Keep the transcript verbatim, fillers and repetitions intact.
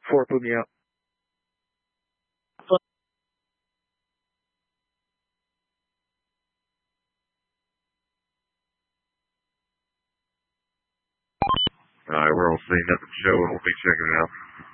Four, put me out. Alright, we're all seeing at the show and we'll be checking it out.